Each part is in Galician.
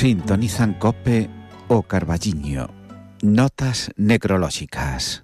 Sintonizan COPE o Carballiño. Notas necrolóxicas.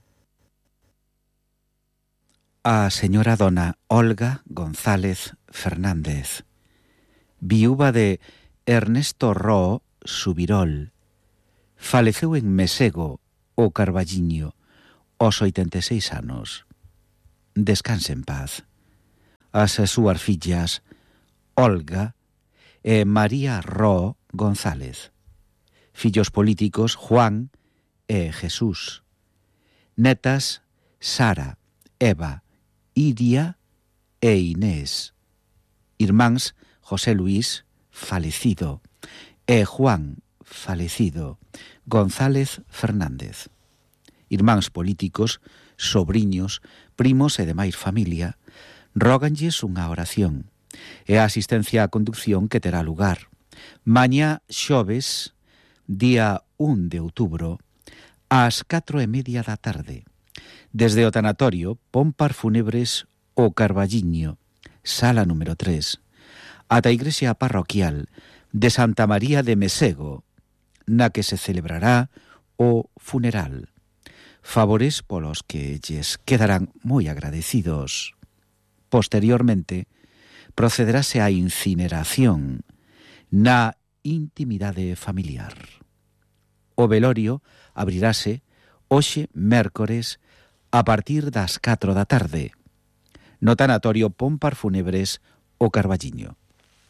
A señora dona Olga González Fernández, viúva de Ernesto Roo Subirol, faleceu en Mesego, o Carballiño, aos 86 anos. Descanse en paz. As súas fillas, Olga e María Roo González. Fillos políticos, Juan e Jesús. Netas, Sara, Eva, Iria e Inés. Irmáns, José Luis, falecido, e Juan, falecido, González Fernández. Irmáns políticos, sobriños, primos e demais familia, róganlles unha oración e a asistencia á conducción que terá lugar mañá xoves, día 1 de outubro, ás 4:30 da tarde, desde o tanatorio Pompar Fúnebres o Carballiño, sala número 3, ata a igrexa parroquial de Santa María de Mesego, na que se celebrará o funeral. Favores polos que lles quedarán moi agradecidos. Posteriormente, procederase á incineración na intimidade familiar. O velorio abrirase hoxe mércores a partir das 4 da tarde no tanatorio Pompar Fúnebres o Carballiño.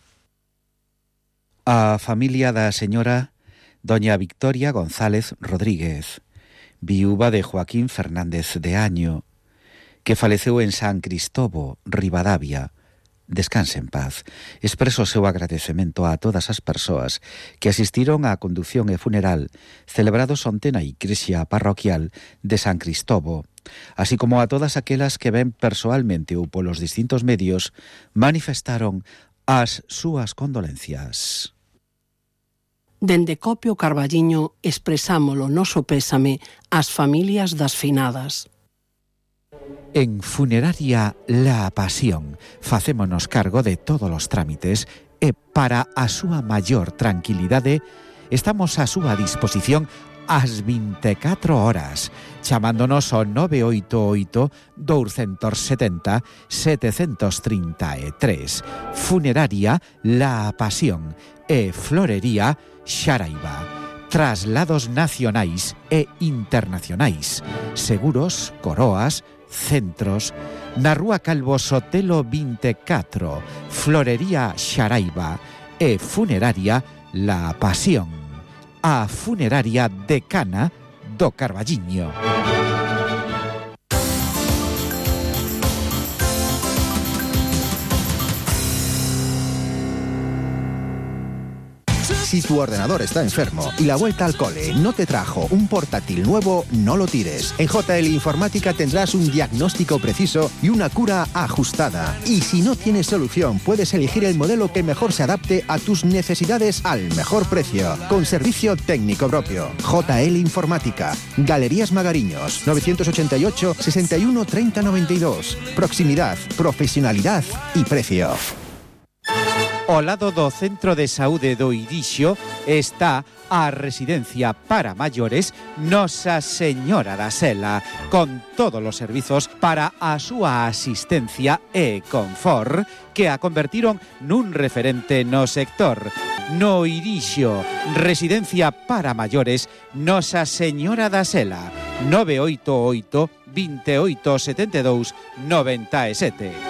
A familia da señora doña Victoria González Rodríguez, viúva de Joaquín Fernández de Año, que faleceu en San Cristobo, Ribadavia, descanse en paz. Expreso o seu agradecemento a todas as persoas que asistiron á condución e funeral celebrados onte na igrexa parroquial de San Cristobo, así como a todas aquelas que ben persoalmente ou polos distintos medios manifestaron as súas condolencias. Dende COPE o Carballiño expresamos o noso pésame ás familias das finadas. En Funeraria La Pasión facémonos cargo de todos os trámites e para a súa maior tranquilidade estamos a súa disposición ás 24 horas, chamándonos ao 988-270-733. Funeraria La Pasión e Florería Xaraiba. Traslados nacionais e internacionais, seguros, coroas, centros, na Rúa Calvo Sotelo 24, Florería Xaraiba e Funeraria La Pasión, a funeraria decana do Carballiño. Si tu ordenador está enfermo y la vuelta al cole no te trajo un portátil nuevo, no lo tires. En JL Informática tendrás un diagnóstico preciso y una cura ajustada. Y si no tienes solución, puedes elegir el modelo que mejor se adapte a tus necesidades al mejor precio, con servicio técnico propio. JL Informática, Galerías Magariños, 988 61 30 92. Proximidad, profesionalidad y precio. Ao lado do Centro de Saúde do Irixo está a residencia para maiores Nosa Señora da Sela, con todos os servizos para a súa asistencia e confort que a convertiron nun referente no sector. No Irixo, residencia para maiores Nosa Señora da Sela, 988 28 72 97.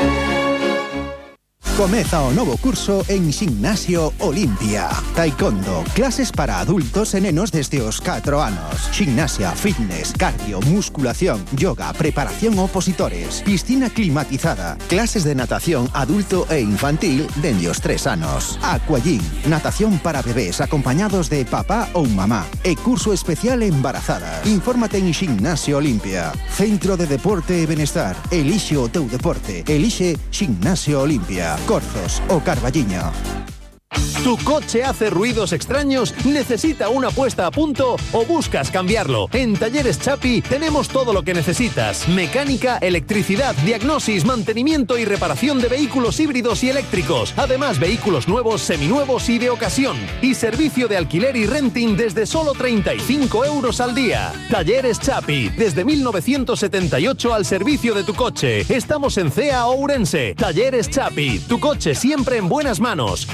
Comeza o novo curso en Ximnasio Olimpia. Taekwondo, clases para adultos e nenos desde os 4 anos. Ximnasia, fitness, cardio, musculación, yoga, preparación opositores. Piscina climatizada. Clases de natación adulto e infantil dende os 3 anos. Aquagym, natación para bebés acompañados de papá ou mamá. E curso especial embarazadas. Infórmate en Ximnasio Olimpia. Centro de Deporte e Benestar. Elixe o teu deporte. Elixe Ximnasio Olimpia. Corzos o Carballiño. ¿Tu coche hace ruidos extraños? ¿Necesita una puesta a punto o buscas cambiarlo? En Talleres Chapi tenemos todo lo que necesitas. Mecánica, electricidad, diagnosis, mantenimiento y reparación de vehículos híbridos y eléctricos. Además, vehículos nuevos, seminuevos y de ocasión. Y servicio de alquiler y renting desde solo 35 euros al día. Talleres Chapi, desde 1978 al servicio de tu coche. Estamos en CEA Ourense. Talleres Chapi, tu coche siempre en buenas manos.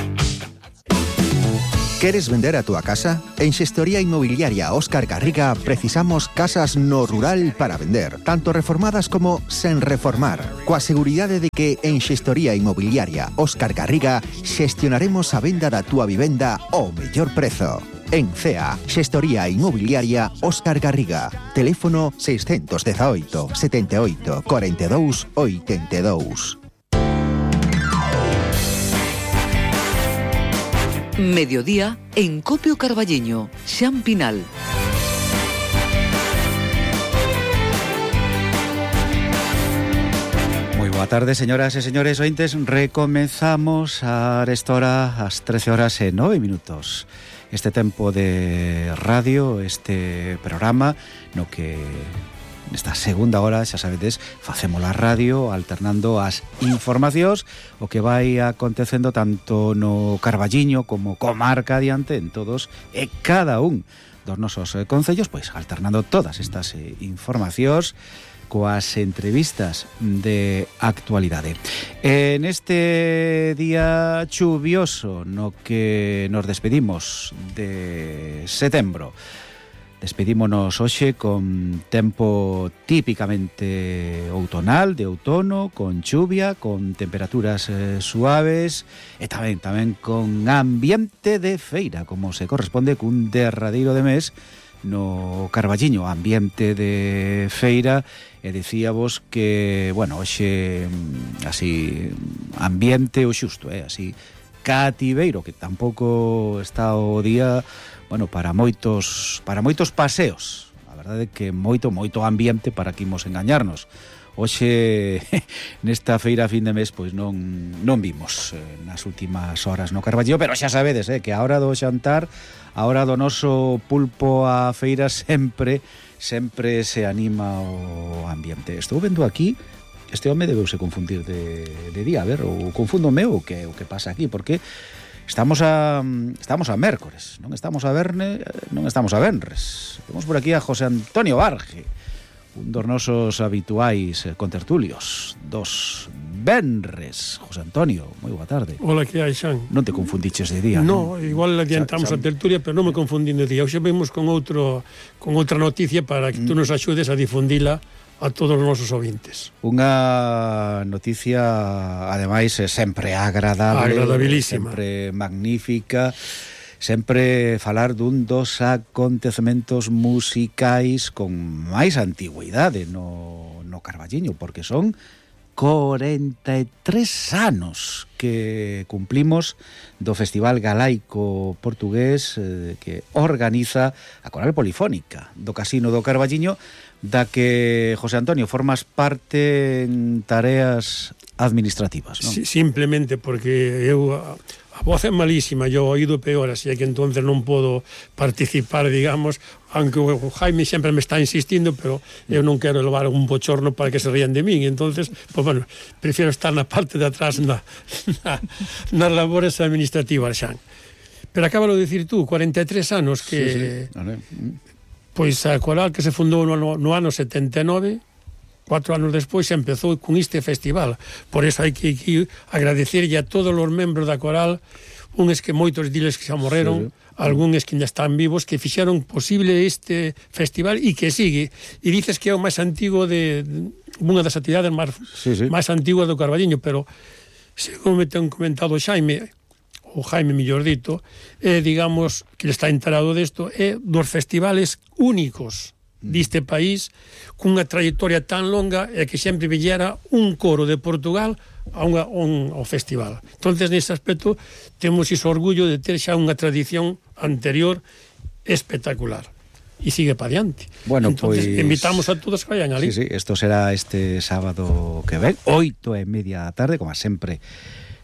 ¿Queres vender a túa casa? En Xestoría Inmobiliaria Óscar Garriga precisamos casas no rural para vender, tanto reformadas como sen reformar. Coa seguridade de que en Xestoría Inmobiliaria Óscar Garriga xestionaremos a venda da túa vivenda ao mellor prezo. En CEA, Xestoría Inmobiliaria Óscar Garriga. Teléfono 618 78 42 82. Mediodía en Copio Carballiño, Xan Pinal. Moi boa tarde, señoras e señores ointes. Recomenzamos a esta hora ás 13:09. Este tempo de radio, este programa no que nesta segunda hora, xa sabedes, facemos a radio alternando as informacións o que vai acontecendo tanto no Carballiño como comarca adiante en todos e cada un dos nosos concellos, pois alternando todas estas informacións coas entrevistas de actualidade. En este día chuvioso no que nos despedimos de setembro, despedímonos hoxe con tempo típicamente outonal, de outono, con chuvia, con temperaturas suaves e tamén con ambiente de feira, como se corresponde cun derradeiro de mes no Carballiño, ambiente de feira. E dicíavos que, bueno, hoxe así ambiente o xusto, así cativeiro, que tampouco está o día, bueno, para moitos paseos. A verdade é que moito ambiente para que imos engañarnos. Hoxe, nesta feira a fin de mes, pois non vimos nas últimas horas no Carballiño, pero xa sabedes, que a hora do xantar, a hora do noso pulpo a feira sempre se anima o ambiente. Estou vendo aquí, este home debeuse confundir de día, a ver, ou confúndome o que pasa aquí, porque estamos a mércores, non estamos a verne, non estamos a venres. Temos por aquí a José Antonio Barge, un dos nosos habituais contertulios dos venres. José Antonio, moi boa tarde. Hola, que hai, Xan? Non te confundiches de día, non? Igual adiantamos a tertulia, pero non me confundín de día. Hoxe vemos con outra noticia para que tú nos axudes a difundila a todos os nosos ouvintes. Unha noticia, ademais, sempre agradable, agradabilísima, sempre magnífica, sempre falar dun dos acontecementos musicais con máis antigüidade no Carballiño, porque son 43 anos que cumplimos do Festival Galaico Portugués que organiza a Coral Polifónica do Casino do Carballiño, da que, José Antonio, formas parte en tareas administrativas, non? Sí, simplemente porque eu a voz é malísima, yo oído peor, así que entonces non podo participar, digamos, aunque o Jaime sempre me está insistindo, pero eu non quero levar un bochorno para que se rían de min, entonces, pues bueno, prefiero estar na parte de atrás nas labores administrativas, Xan. Pero acábalo de decir tú, 43 anos que... Sí. Vale. Pois a coral que se fundou no ano 79, 4 anos despois se empezou con este festival. Por eso hai que agradecerlle a todos os membros da coral, uns que moitos diles que xa morreron, algúns que ainda están vivos, que fixeron posible este festival e que sigue. E dices que é o máis antigo unha das actividades máis antiguas do Carballiño, pero según me ten comentado Xaime, o Jaime, mellor dito, digamos, que le está enterado desto, é dos festivales únicos deste país, cunha trayectoria tan longa e que sempre viñera un coro de Portugal ao festival. Entonces, nese aspecto, temos ese orgullo de ter xa unha tradición anterior espectacular. E sigue para diante. Bueno, entonces, pues invitamos a todos que vayan ali. Sí, esto será este sábado que ven, 8:30 da tarde, como sempre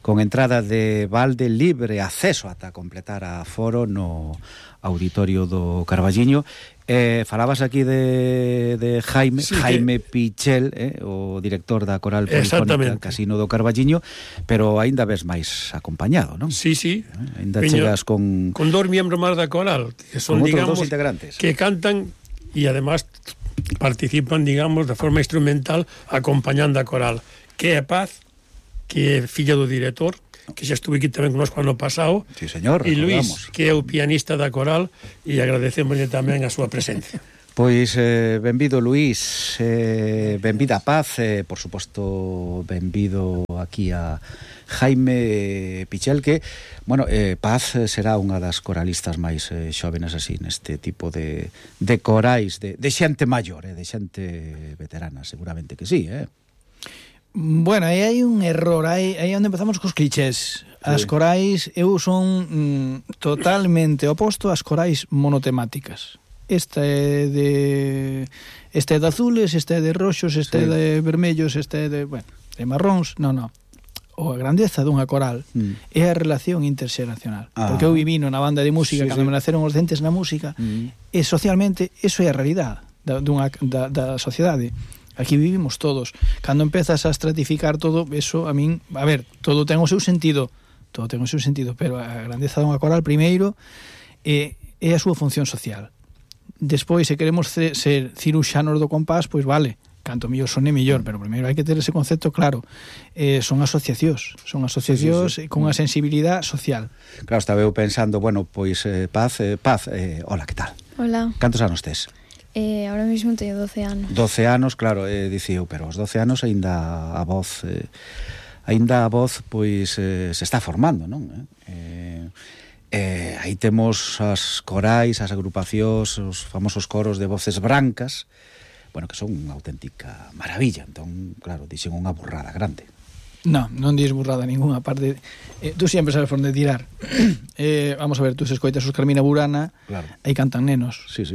con entrada de balde, libre acceso ata completar a foro no auditorio do Carballiño. Falabas aquí de Jaime, sí, Jaime Pichel, o director da Coral Polifónica Casino do Carballiño, pero aínda ves máis acompañado, non? Sí, sí. Aínda chegas con 2 miembros máis da Coral, que son, digamos, 2 integrantes, que cantan e además participan, digamos, de forma instrumental acompañando a Coral, que é Paz, que é filla do director, que xa estuve aquí tamén con nos ano pasado. Sí, señor, e Luís, que é o pianista da Coral, e agradecémoslle tamén a súa presencia. Pois benvido Luís, benvida Paz, por suposto benvido aquí a Jaime Pichel, que, bueno, Paz será unha das coralistas máis xóvenes así neste tipo de corais, de xente maior, de xente veterana, seguramente que sí, Bueno, aí hai un error, aí onde empezamos cos clichés. As corais, eu son totalmente oposto ás corais monotemáticas. Esta é de azules, esta é de roxos, esta é de vermellos, esta é de, bueno, de marróns. Non. A grandeza dunha coral é a relación interxeracional. Porque eu viví na banda de música, cando me naceron os dentes na música, e socialmente, eso é a realidade da sociedade. Aquí vivimos todos. Cando empezas a estratificar todo, eso a min, a ver, todo ten o seu sentido, pero a grandeza dunha coral primeiro é a súa función social. Despois, se queremos ser ciruxanos do compás, pois vale, canto mellor sone mellor, pero primeiro hai que ter ese concepto claro. Son asociacións con unha sensibilidade social. Claro, estaba eu pensando, bueno, pois Paz, hola, que tal? Hola. Cantos anos tes? Ahora mismo teño 12 anos. 12 anos, claro, dicía eu, pero aos 12 anos aínda a voz pois se está formando, non? Aí temos as corais, as agrupacións, os famosos coros de voces brancas, bueno, que son unha auténtica maravilla. Entón, claro, dixen unha burrada grande. Non dis burrada ninguna, aparte tú sempre sabes por onde tirar. Vamos a ver, tú se escoitas os Carmina Burana, claro, aí cantan nenos. Sí.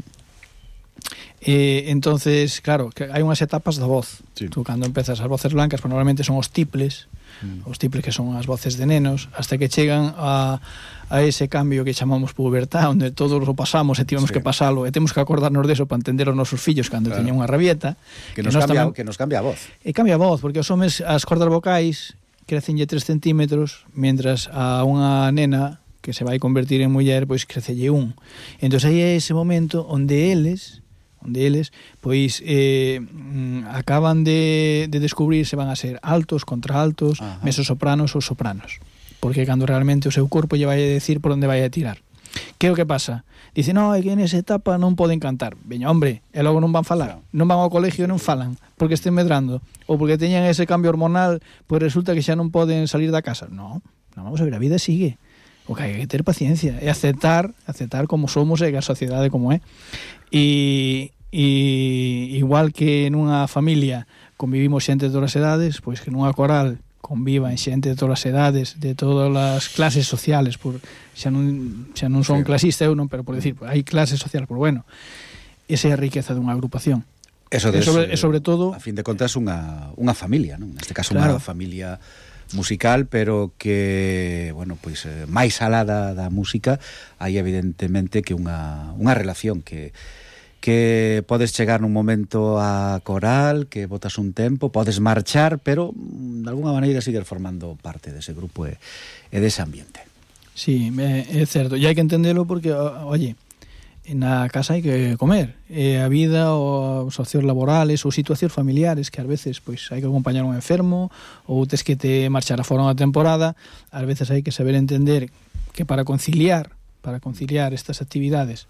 Entonces, claro, que hai unhas etapas da voz. Tú cando empezas as voces blancas, pues normalmente son os tiples, que son as voces de nenos, hasta que chegan a ese cambio que chamamos pubertad, onde todos o pasamos e tivemos que pasalo, e temos que acordarnos deso para entender os nosos fillos cando teñen unha rabieta, que nos cambia a voz. E cambia a voz, porque os homes, as cordas vocais crecenlle 3 centímetros, mentras a unha nena que se vai convertir en muller, pois crecelle 1. Entón aí é ese momento onde eles pois acaban de descubrir se van a ser altos, contraaltos, mesosopranos ou sopranos, porque cando realmente o seu corpo lle vai a decir por onde vai a tirar. Que é o que pasa? Dice, no, é que nesa etapa non poden cantar. Veña, hombre, e logo non van falar, non van ao colegio e non falan porque estén medrando, ou porque teñan ese cambio hormonal, pois resulta que xa non poden salir da casa. Non, vamos a ver, a vida sigue. O que hai que ter paciencia e aceptar como somos e a sociedade como é. E igual que nunha familia convivimos xente de todas as edades, pois que nunha coral convivan xente de todas as edades, de todas as clases sociales, xa non son clasista eu non, pero por decir, hai clases sociales, por bueno, esa é a riqueza dunha agrupación. Eso e sobre todo, a fin de contas, unha familia, non? Neste caso, claro, unha familia musical, pero que, bueno, pois máis alá da música hai evidentemente que unha relación que podes chegar nun momento a coral, que botas un tempo, podes marchar, pero de alguna maneira sigues formando parte dese grupo e dese ambiente. Sí, é certo, e hai que entendelo porque, oye, na casa hai que comer, a vida, os socios laborales ou situacións familiares que ás veces pois hai que acompañar un enfermo ou tes que te marchar a fora unha temporada, ás veces hai que saber entender que para conciliar estas actividades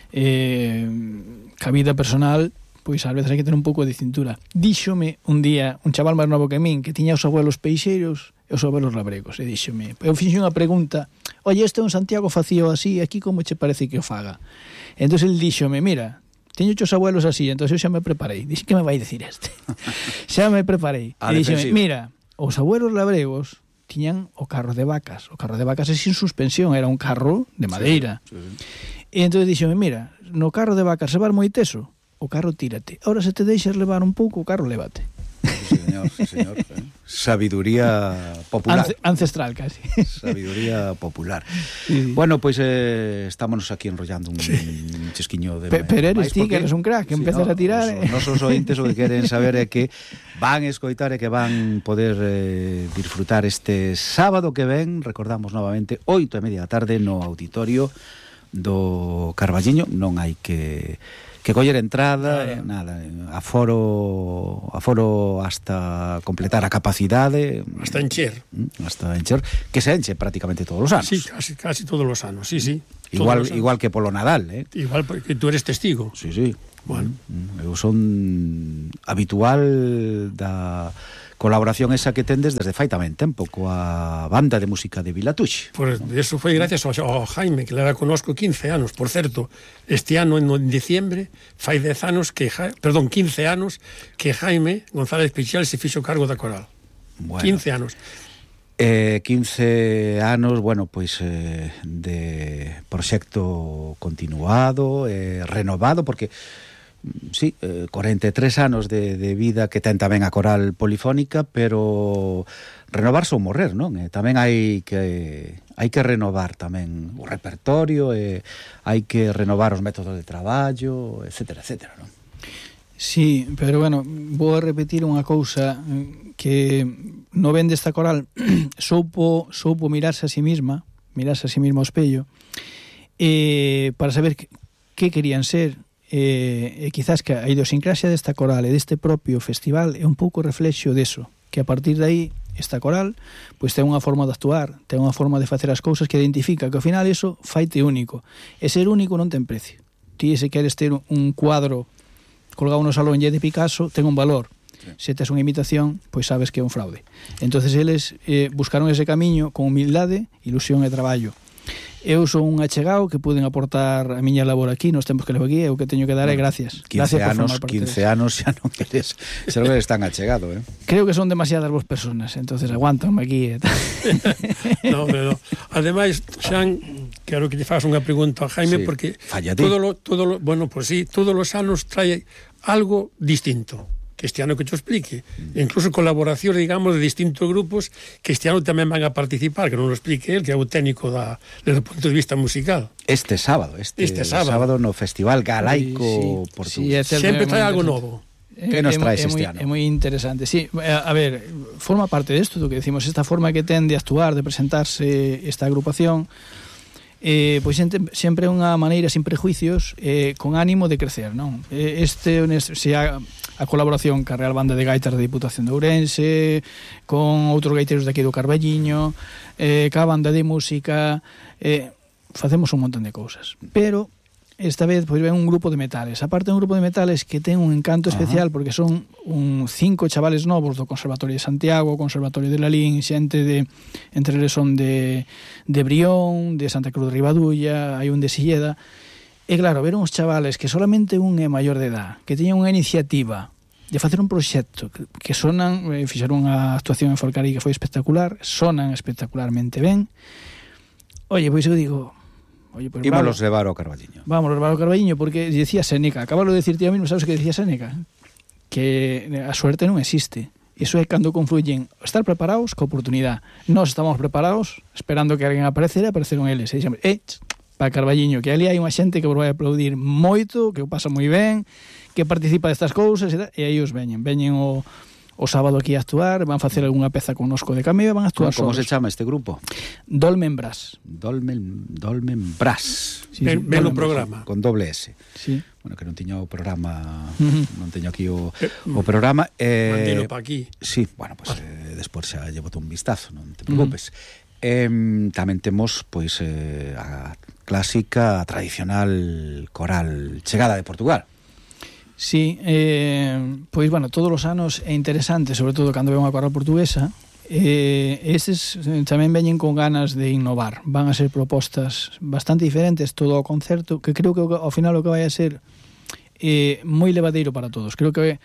ca vida personal, pois ás veces hai que ter un pouco de cintura. Díxome un día un chaval máis novo que min que tiña os abuelos peixeiros e os abuelos labregos, e díxome, eu fixe unha pregunta, oye, este é un Santiago facío así, aquí como che parece que o faga? Entón ele díxome, mira, teño os abuelos así, entón eu xa me preparei. Dixe, que me vai dicir este? Xa me preparei. E díxome, mira, os abuelos labregos tiñan o carro de vacas. O carro de vacas é sin suspensión, era un carro de madeira. Sí. E entón díxome, mira, no carro de vacas se vas moi teso, o carro tírate. Ahora se te deixas levar un pouco, o carro lévate. sí, señor. Sabiduría popular. Ancestral, casi. Sabiduría popular. Sí. Bueno, pois estámonos aquí enrollando un chesquiño de... Pero eres ti, que eres un crack, que empezas a tirar... Os nosos ointes o que queren saber é que van escoitar e que van poder disfrutar este sábado que ven, recordamos novamente, 8:30 da tarde no auditorio do Carballiño. Non hai que coller entrada, nada, aforo hasta completar a capacidade, hasta encher, que se enche prácticamente todos os anos. Sí, casi todos os anos, sí. Igual que polo Nadal, Igual porque tú eres testigo. Sí. Bueno, eu son habitual da colaboración esa que tendes desde fai tamén tempo coa banda de música de Vilatuxe. Pues eso foi gracias ao Jaime, que leva conosco 15 anos. Por certo, este ano en diciembre fai 15 anos que Jaime González Pichel se fixo cargo da coral. Bueno, 15 anos. 15 anos, bueno, pois de proxecto continuado, renovado, porque sí, 43 anos de vida que ten tamén a coral polifónica, pero renovar son morrer, non? Tamén hai que renovar tamén o repertorio, hai que renovar os métodos de traballo, etcétera, non? Sí, pero bueno, vou a repetir unha cousa que no ven desta coral soupo mirarse a sí misma ao espello, para saber que querían ser, e quizás que a idiosincrasia desta coral e deste propio festival é un pouco reflexo deso, que a partir de aí esta coral pois ten unha forma de actuar, ten unha forma de facer as cousas que identifica, que ao final iso faite único, e ser único non ten precio. Ti se queres ter un cuadro colgado no salón lle de Picasso, ten un valor. Se tes unha imitación, pois sabes que é un fraude. Entonces eles buscaron ese camiño con humildade, ilusión e traballo. Eu son un achegado que puden aportar a miña labor aquí nos tempos que levo aquí, eu que teño que dar é gracias. 15 anos xa non eres tan achegado, Creo que son demasiadas vos personas, entonces aguantanme aquí. No. Ademais, Xan, quero que lle fagas unha pregunta a Jaime, porque todos os anos trae algo distinto. Que este ano que te explique. Incluso colaboracións, digamos, de distintos grupos que este ano tamén van a participar, que non lo explique el, que é o técnico desde o punto de vista musical. Este sábado no Festival Galaico Portugués. Sí, sempre trae algo novo. Que nos traes este ano? É moi interesante, sí. A ver, forma parte desto, do que decimos, esta forma que ten de actuar, de presentarse esta agrupación, pois sempre é unha maneira sin prejuicios, con ánimo de crecer, non? A colaboración ca Real Banda de Gaitas da Diputación de Ourense, con outros gaiteiros daqui do Carballiño, ca banda de música, facemos un montón de cousas. Pero esta vez pois ven un grupo de metales. Aparte, un grupo de metales que ten un encanto especial, porque son 5 chavales novos do Conservatorio de Santiago, Conservatorio de Lalín, xente entre eles son de Brión, de Santa Cruz de Ribadulla, hai un de Silleda. E claro, ver uns chavales que solamente un é maior de edad, que teñen unha iniciativa de facer un proxecto que sonan, fixeron unha actuación en Folcarí que foi espectacular, sonan espectacularmente ben. Oye, pois eu digo, pues ímolos levar ao Carballiño. Vamos levar ao Carballiño, porque decía Séneca, acabalo de decirte a mí, sabes que decía Séneca? Que a suerte non existe. Iso é cando confluyen estar preparados ca oportunidade. Nós estamos preparados, esperando que alguén aparecera, apareceron eles. E dixemos, para Carballiño, que ali hai unha xente que vos vai aplaudir moito, que o pasa moi ben, que participa destas cousas, e aí os veñen o sábado aquí a actuar, van facer algunha peza connosco de cameo, van a actuar Como se chama este grupo? Dolmen Brass. Dolmen Brass. Sí, ben o programa. Con doble S. Sí. Bueno, que non tiño o programa, non teño aquí o programa. Mandilo pa aquí. Sí, bueno, pues despois xa lle boto un vistazo, non te preocupes. Tamén temos pois a clásica, a tradicional coral chegada de Portugal. Sí, pois, bueno, todos os anos é interesante, sobre todo cando ve unha coral portuguesa, estes tamén veñen con ganas de innovar, van a ser propostas bastante diferentes todo o concerto, que creo que ao final o que vai a ser moi levadeiro para todos. Creo que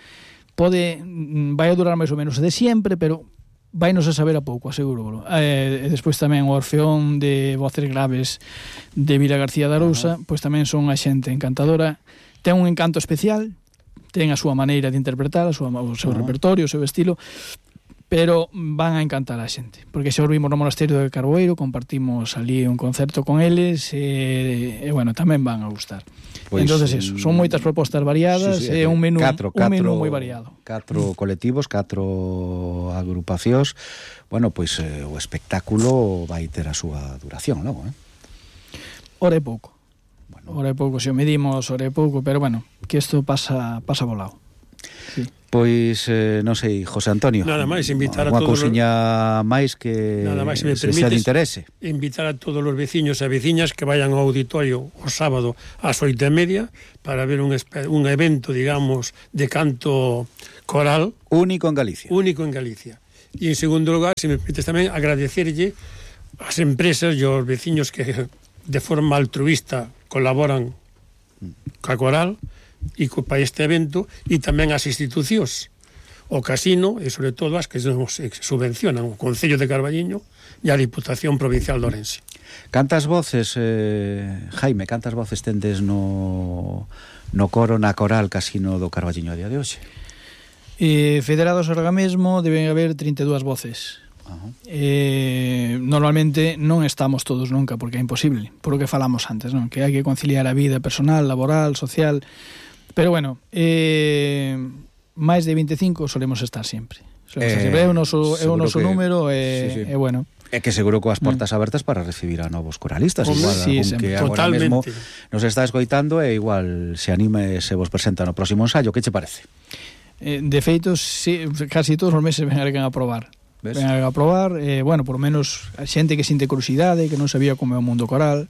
vai a durar máis ou menos de sempre, pero vainos a saber a pouco, aseguro. E despois tamén o Orfeón de voces graves de Vila García de Arousa, pois tamén son unha xente encantadora, ten un encanto especial, ten a súa maneira de interpretar, o seu repertorio, o seu estilo, pero van a encantar a xente, porque xa vimos no Monasterio de Carboeiro, compartimos ali un concerto con eles, e bueno, tamén van a gustar. Pois, entonces eso, son moitas propostas variadas, e un menú moi variado. 4 colectivos, 4 agrupacións. Bueno, pois o espectáculo vai ter a súa duración, logo, Hora e pouco. Hora e pouco, se o medimos, hora e pouco, pero bueno, que isto pasa volado. Sí. Pois, non sei, José Antonio, nada máis invitar a todos... Unha cousiña máis que se sea de interese. Invitar a todos os veciños e veciñas que vayan ao auditorio o sábado ás 8:30 para ver un evento, digamos, de canto coral. Único en Galicia. E en segundo lugar, se me permites tamén, agradecerlle ás empresas e aos veciños que de forma altruista colaboran ca coral e para este evento, e tamén as institucións, o casino e sobre todo as que nos subvencionan, o Concello de Carballiño e a Diputación Provincial de Ourense. Cantas voces, Jaime, cantas voces tendes no coro, na coral Casino do Carballiño a día de hoxe? Federados agora mesmo deben haber 32 voces. Normalmente non estamos todos nunca, porque é imposible, por o que falamos antes, non? Que hai que conciliar a vida personal, laboral, social. Pero bueno, máis de 25 solemos estar sempre. É o noso número, sí. Bueno. É que seguro coas portas abertas para recibir a novos coralistas, igual sí, que agora mesmo nos está escoitando, e igual se anime e se vos presenta no próximo ensayo. Que che parece? De feito, sí, casi todos os meses ven alguén a probar. ¿Ves? Ven a probar, bueno, por lo menos a xente que sinte curiosidade, que non sabía como é o mundo coral.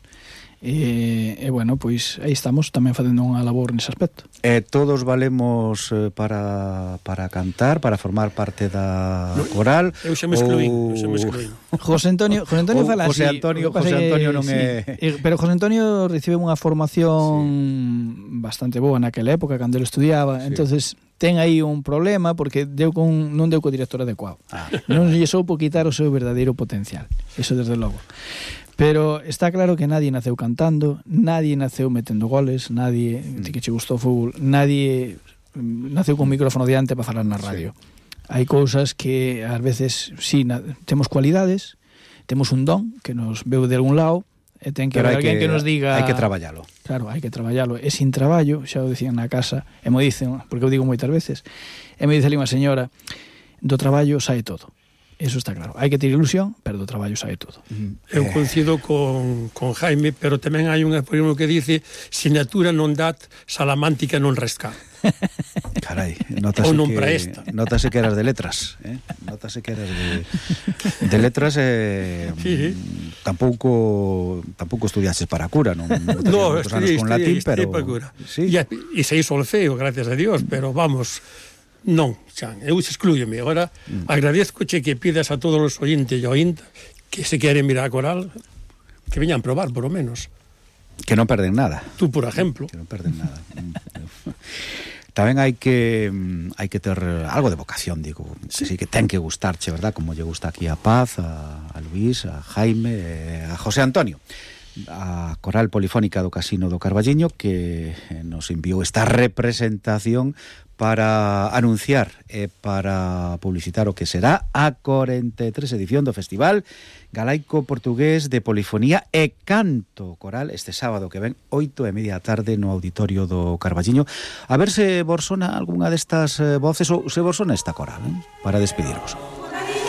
Bueno, pois aí estamos tamén facendo unha labor nese aspecto. Todos valemos para cantar, para formar parte da coral. Eu xa me excluín. José Antonio fala así. José Antonio non é... Pero José Antonio recibe unha formación bastante boa naquela época, cando ele estudiaba, entonces ten aí un problema porque non deu co director adecuado. Non lle soupo quitar o seu verdadeiro potencial. Eso desde logo. Pero está claro que nadie naceu cantando, nadie naceu metendo goles, nadie que che gustou o fútbol, nadie naceu con un micrófono diante para falar na radio. Hai cousas que ás veces sí, temos cualidades, temos un don que nos veu de algún lado, e ten que haber alguén que nos diga... Hai que traballalo. Claro, hai que traballalo. E sin traballo, xa o dicían na casa, e me dicen, porque eu digo moitas veces, e me dice ali unha señora, do traballo sae todo. Eso está claro. Hai que ter ilusión, pero do traballo sabe todo. Eu coincido con Jaime, pero tamén hai un problema que dice: sinatura non dat, salamántica non resca. Carai, notase que eras de letras, notase que eras de letras, sí. Tampouco estudiases para cura, non estudiei con latín, pero para cura. Sí. E sei solfeo, gracias a Dios, pero vamos, non, Xan, eu exclúyeme. Agora agradezcoche que pidas a todos os oyentes e ointas que se queren mirar a coral, que veñan probar, por lo menos. Que non perden nada. Tú, por exemplo. Que non perden nada. Tamén hai que ter algo de vocación, digo. Sí, que ten que gustarche, verdad? Como lle gusta aquí a Paz, a Luís, a Jaime, a José Antonio. A Coral Polifónica do Casino do Carballiño, que nos enviou esta representación para anunciar e para publicitar o que será a 43 edición do Festival Galaico Portugués de Polifonía e Canto Coral este sábado que ven 8:30 da tarde no auditorio do Carballiño. A ver se vos sona algunha destas voces ou se vos sona esta coral, para despedirvos.